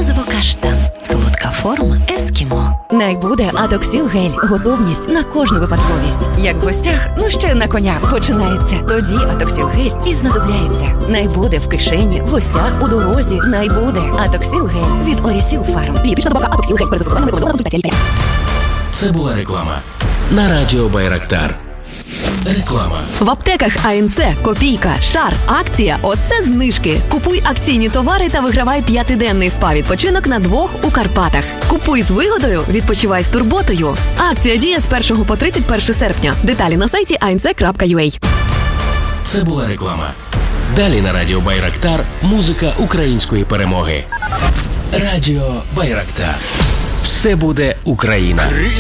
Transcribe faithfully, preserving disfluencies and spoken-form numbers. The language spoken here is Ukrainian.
Морозиво-каштан. Солодка форма ескімо. Найбуде Атоксіл гель. Готовність на кожну випадковість. Як в гостях, ну ще на коня починається. Тоді Атоксіл гель і знадобляється. Найбуде в кишені, в гостях, у дорозі. Найбуде Атоксіл гель від Орісіл Фарм. Дієтична добавка Атоксіл гель. Перед застосуванням рекомендована консультація лікаря. Це була реклама на радіо Байрактар. Реклама. В аптеках АНЦ, Копійка, Шар, акція «Оце знижки». Купуй акційні товари та вигравай п'ятиденний спа-відпочинок на двох у Карпатах. Купуй з вигодою, відпочивай з турботою. Акція діє з першого по тридцять перше серпня. Деталі на сайті ей ен це крапка ю а. Це була реклама. Далі на радіо Байрактар музика української перемоги. Радіо Байрактар. Все буде Україна.